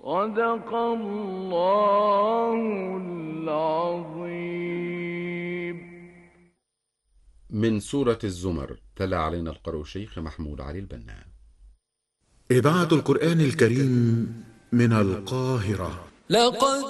صدق الله العظيم. من سورة الزمر، تلا علينا القارئ الشيخ محمود علي البنا. إذاعة القرآن الكريم من القاهرة. لقد